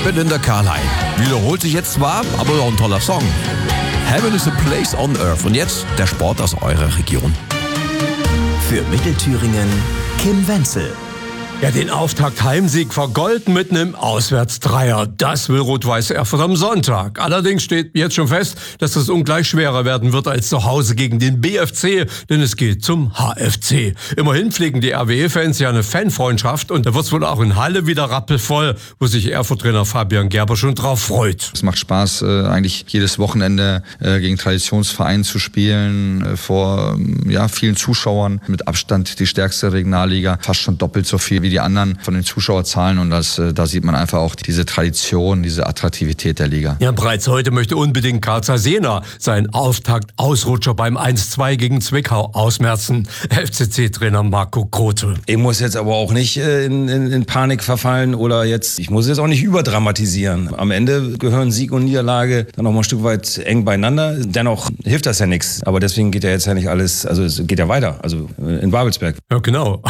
Belinda Carlisle. Wiederholt sich jetzt zwar, aber auch ein toller Song. Heaven is a place on earth. Und jetzt der Sport aus eurer Region. Für Mittelthüringen Kim Wenzel. Ja, den Auftakt-Heimsieg vergolden mit einem Auswärtsdreier. Das will Rot-Weiß Erfurt am Sonntag. Allerdings steht jetzt schon fest, dass das ungleich schwerer werden wird als zu Hause gegen den BFC, denn es geht zum HFC. Immerhin pflegen die RWE-Fans ja eine Fanfreundschaft und da wird's wohl auch in Halle wieder rappelvoll, wo sich Erfurt-Trainer Fabian Gerber schon drauf freut. Es macht Spaß, eigentlich jedes Wochenende gegen Traditionsvereine zu spielen, vor vielen Zuschauern. Mit Abstand die stärkste Regionalliga, fast schon doppelt so viel wie die anderen von den Zuschauerzahlen und da sieht man einfach auch diese Tradition, diese Attraktivität der Liga. Ja, bereits heute möchte unbedingt Karl Zazena seinen Auftakt-Ausrutscher beim 1:2 gegen Zwickau ausmerzen. FCC-Trainer Marco Grote. Ich muss jetzt aber auch nicht in Panik verfallen ich muss jetzt auch nicht überdramatisieren. Am Ende gehören Sieg und Niederlage dann noch mal ein Stück weit eng beieinander. Dennoch hilft das ja nichts. Aber deswegen geht ja jetzt ja nicht alles, also es geht ja weiter, also in Babelsberg. Ja, genau.